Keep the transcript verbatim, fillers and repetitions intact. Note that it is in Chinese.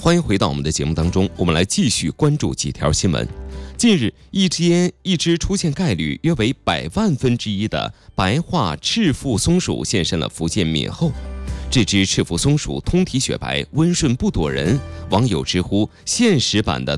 欢迎回到我们的节目当中，我们来继续关注几条新闻。近日，一只一只出现概率约为百万分之一的白化赤腹松鼠现身了福建闽后。这只赤腹松鼠通体雪白，温顺不躲人，网友直呼现实版的